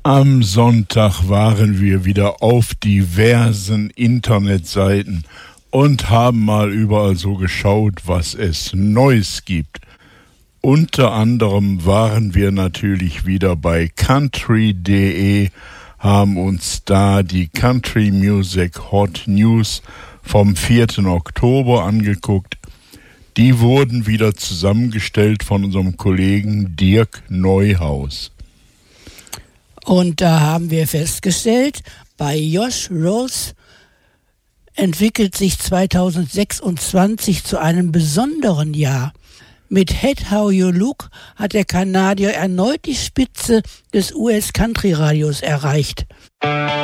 Am Sonntag waren wir wieder auf diversen Internetseiten und haben mal überall so geschaut, was es Neues gibt. Unter anderem waren wir natürlich wieder bei country.de, haben uns da die Country Music Hot News vom 4. Oktober angeguckt. Die wurden wieder zusammengestellt von unserem Kollegen Dirk Neuhaus. Und da haben wir festgestellt, bei Josh Rose entwickelt sich 2026 zu einem besonderen Jahr. Mit Head How You Look hat der Kanadier erneut die Spitze des US-Country-Radios erreicht.